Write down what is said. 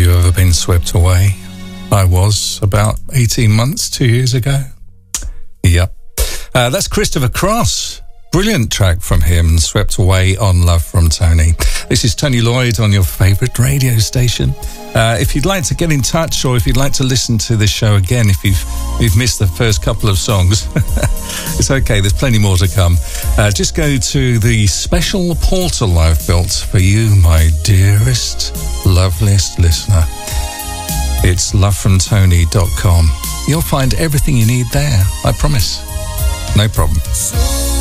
you ever been swept away? I was about 18 months, 2 years ago. Yep. That's Christopher Cross. Brilliant track from him, Swept Away on Love from Tony. This is Tony Lloyd on your favourite radio station. If you'd like to get in touch, or if you'd like to listen to this show again, if you've missed the first couple of songs, it's okay, there's plenty more to come. Just go to the special portal I've built for you, my dearest, loveliest listener. It's lovefromtony.com. You'll find everything you need there, I promise. No problem.